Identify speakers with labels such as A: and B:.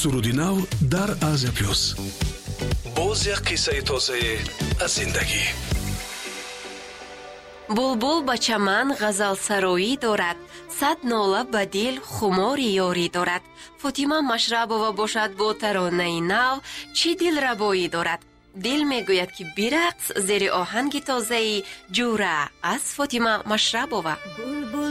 A: суруди нав дар Азия плюс. боз як қиссаи тозае аз зиндагӣ.
B: булбул ба чаман ғазалсароӣ дорад, сад нола ба дил хумори ёрӣ дорад. фотима машрабова бошад бо таронаи нав чӣ дилрабоӣ дорад. дил мегӯяд ки бирақс зери оҳанги тозаи ҷура аз фотима машрабова.